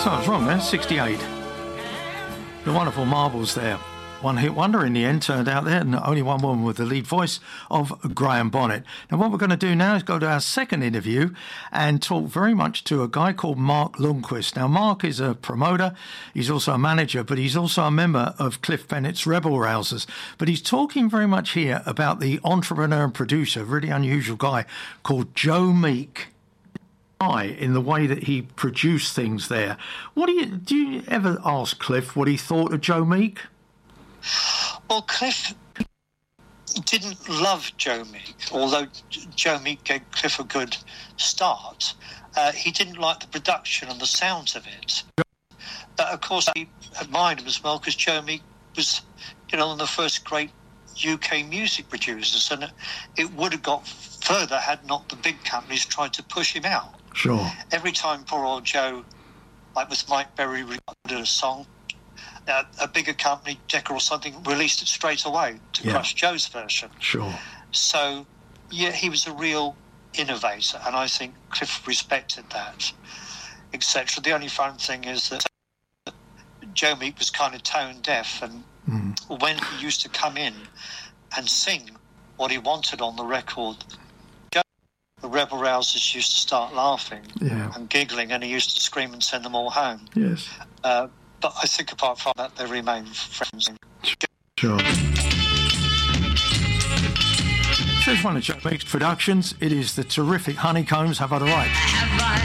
So I was wrong there, 68. The wonderful Marbles there. One hit wonder in the end turned out there, and only one woman with the lead voice of Graham Bonnet. Now what we're going to do now is go to our second interview and talk very much to a guy called Mark Lundquist. Now Mark is a promoter, he's also a manager, but he's also a member of Cliff Bennett's Rebel Rousers. But he's talking very much here about the entrepreneur and producer, really unusual guy called Joe Meek. In the way that he produced things there. Do you ever ask Cliff what he thought of Joe Meek? Well, Cliff didn't love Joe Meek, although Joe Meek gave Cliff a good start. He didn't like the production and the sounds of it. But of course, he admired him as well because Joe Meek was, one of the first great UK music producers, and it would have got further had not the big companies tried to push him out. Sure. Every time poor old Joe, like with Mike Berry, recorded a song, a bigger company, Decca or something, released it straight away to crush Joe's version. Sure. So, he was a real innovator, and I think Cliff respected that, etc. The only fun thing is that Joe Meek was kind of tone deaf, and when he used to come in and sing what he wanted on the record, the Rebel Rousers used to start laughing and giggling, and he used to scream and send them all home. Yes. But I think apart from that, they remain friends. Sure. This is one of Joe Meek's productions. It is the terrific Honeycombs. Have I the right?